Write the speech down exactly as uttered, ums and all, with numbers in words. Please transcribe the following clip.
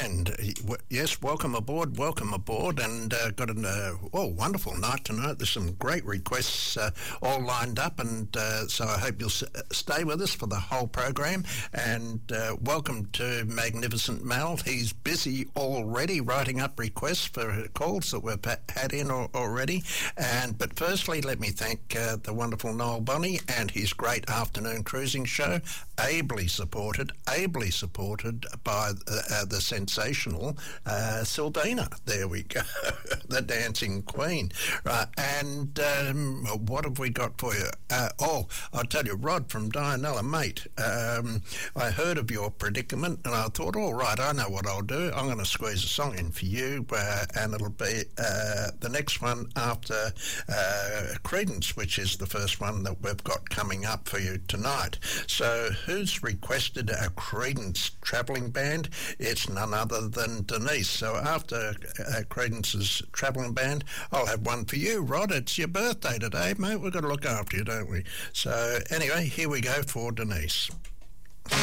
and uh, w- yes, welcome aboard, welcome aboard, and uh, got a uh, oh wonderful night tonight. There's some great requests uh, all lined up, and uh, so I hope you'll s- stay with us for the whole program. And uh, welcome to Magnificent Mal. He's busy already writing up requests for calls that we've ha- had in al- already. And but firstly, let me thank uh, the wonderful Noel Bonney and his great afternoon cruising show, ably supported, ably supported by uh, uh, the sensational uh, Sylvina. There we go, the dancing queen. Right, and um, what have we got for you? Uh, oh, I'll tell you, Rod from Dianella, mate, um, I heard of your predicament and I thought, all right, I know what I'll do. I'm going to squeeze a song in for you, uh, and it'll be uh, the next one after uh, Credence, which is the first one that we've got coming up for you tonight. So who's requested a Credence travelling band? It's none other than Denise. So after uh, Credence's travelling band, I'll have one for you, Rod. It's your birthday today, mate. We've got to look after you, don't we? So anyway, here we go for Denise.